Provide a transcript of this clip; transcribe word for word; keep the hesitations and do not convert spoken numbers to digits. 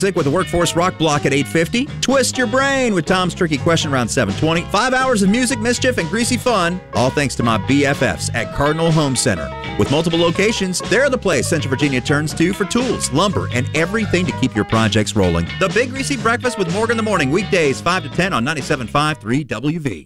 With the Workforce Rock Block at eight fifty. Twist your brain with Tom's Tricky Question around seven twenty. Five hours of music, mischief, and greasy fun. All thanks to my B F Fs at Cardinal Home Center. With multiple locations, they're the place Central Virginia turns to for tools, lumber, and everything to keep your projects rolling. The Big Greasy Breakfast with Morgan in the Morning. Weekdays five to ten on ninety-seven point five three W V.